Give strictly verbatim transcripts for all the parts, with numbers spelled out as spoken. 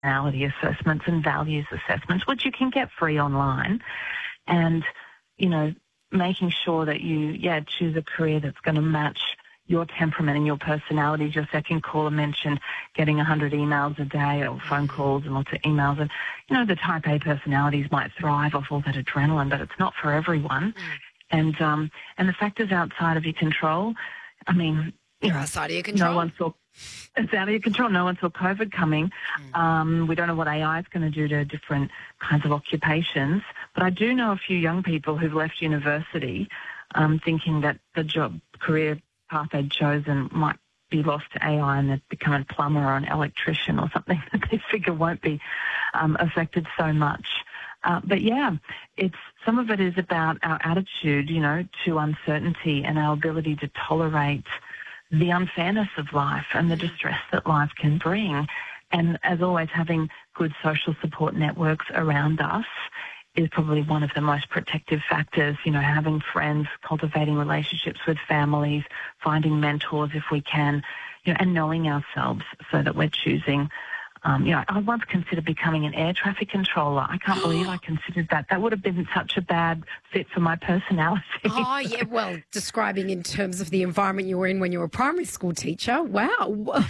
personality assessments and values assessments, which you can get free online. And, you know, making sure that you, yeah, choose a career that's going to match your temperament and your personality. Your second caller mentioned getting one hundred emails a day or phone calls and lots of emails. And, you know, the type A personalities might thrive off all that adrenaline, but it's not for everyone. Mm. And um, and the factors outside of your control, I mean, you You're know, outside of your control. No one saw, it's out of your control. No one saw COVID coming. Mm. Um, we don't know what A I is going to do to different kinds of occupations. But I do know a few young people who've left university um, thinking that the job career path they'd chosen might be lost to A I and they've become a plumber or an electrician or something that they figure won't be um, affected so much. Uh, but yeah, it's some of it is about our attitude, you know, to uncertainty and our ability to tolerate the unfairness of life and the distress that life can bring. And as always, having good social support networks around us is probably one of the most protective factors, you know, having friends, cultivating relationships with families, finding mentors if we can, you know, and knowing ourselves so that we're choosing. Um, you know, I once considered becoming an air traffic controller. I can't believe I considered that. That would have been such a bad fit for my personality. Oh, yeah. Well, describing in terms of the environment you were in when you were a primary school teacher. Wow.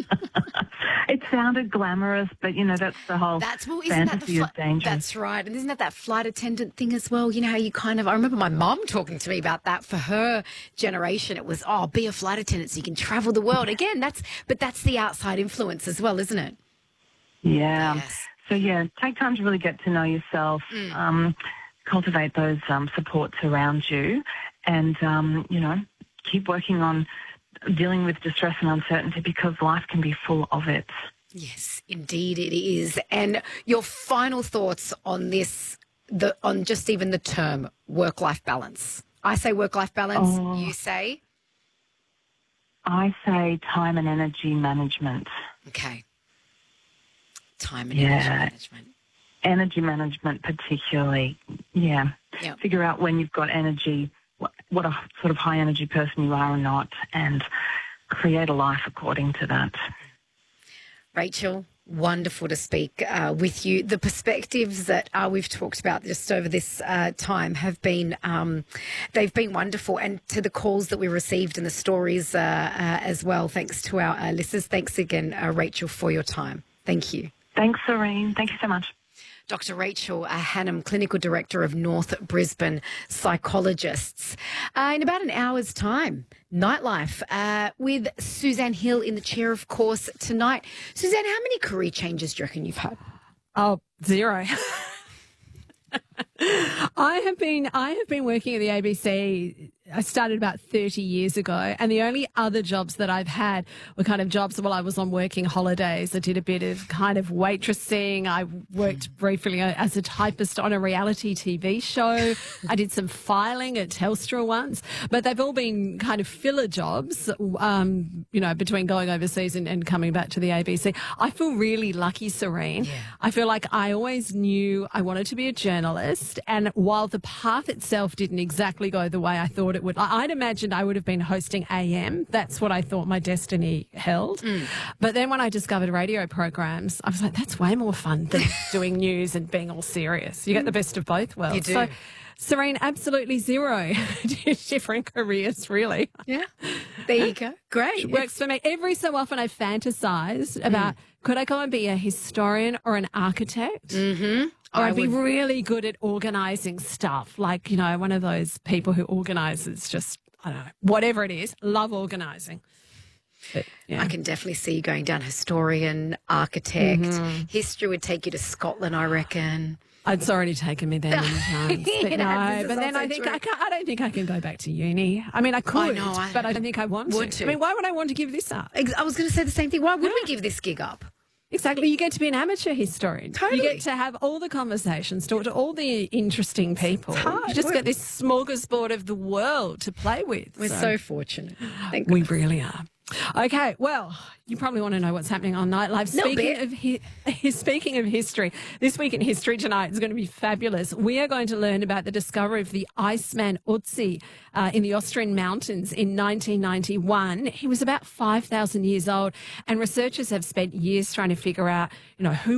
It sounded glamorous, but, you know, that's the whole that's, well, isn't fantasy that the fl- of danger. That's right. And isn't that that flight attendant thing as well? You know how you kind of, I remember my mum talking to me about that. For her generation, it was, oh, be a flight attendant so you can travel the world. Again, that's, but that's the outside influence as well, isn't it? Yeah. Yes. So, yeah, take time to really get to know yourself, mm. um, cultivate those um, supports around you, and, um, you know, keep working on dealing with distress and uncertainty because life can be full of it. Yes, indeed it is. And your final thoughts on this, the on just even the term work-life balance. I say work-life balance, oh, you say? I say time and energy management. Okay. Time and yeah. energy management. Energy management particularly, yeah. Yep. Figure out when you've got energy, what, what a sort of high energy person you are or not, and create a life according to that. Rachel, wonderful to speak uh, with you. The perspectives that uh, we've talked about just over this uh, time have been, um, they've been wonderful. And to the calls that we received and the stories uh, uh, as well, thanks to our uh, listeners. Thanks again, uh, Rachel, for your time. Thank you. Thanks, Serene. Thank you so much. Doctor Rachel uh, Hannam, Clinical Director of North Brisbane Psychologists. Uh, in about an hour's time, Nightlife uh, with Suzanne Hill in the chair, of course, tonight. Suzanne, how many career changes do you reckon you've had? Oh, zero. I have been I have been working at the A B C. I started about thirty years ago, and the only other jobs that I've had were kind of jobs while I was on working holidays. I did a bit of kind of waitressing. I worked briefly as a typist on a reality T V show. I did some filing at Telstra once, but they've all been kind of filler jobs, um, you know, between going overseas and, and coming back to the A B C. I feel really lucky, Serene. Yeah. I feel like I always knew I wanted to be a journalist, and while the path itself didn't exactly go the way I thought it would, I'd imagined I would have been hosting A M. That's what I thought my destiny held. Mm. But then when I discovered radio programs, I was like, that's way more fun than doing news and being all serious. You get the best of both worlds. You do. So, Serene, absolutely zero. Different careers, really. Yeah. There you go. Great. It works for me. Every so often I fantasize about, mm. could I go and be a historian or an architect? Mm-hmm. Or I I'd be would... really good at organising stuff, like, you know, one of those people who organises just, I don't know, whatever it is, love organising. But, yeah. I can definitely see you going down historian, architect. Mm-hmm. History would take you to Scotland, I reckon. It's already taken me there many times. But no, but then I think I, can't, I don't think I can go back to uni. I mean, I could, I know, I but I don't think I want to. to. I mean, why would I want to give this up? I was going to say the same thing. Why would yeah. we give this gig up? Exactly. You get to be an amateur historian. Totally. You get to have all the conversations, talk to all the interesting people. You just get this smorgasbord of the world to play with. We're so, so fortunate. Thank we God. really are. Okay, well, you probably want to know what's happening on Nightlife. Speaking of hi- speaking of history, this week in history tonight is going to be fabulous. We are going to learn about the discovery of the Iceman Otzi uh, in the Austrian mountains in nineteen ninety-one. He was about five thousand years old, and researchers have spent years trying to figure out, you know, who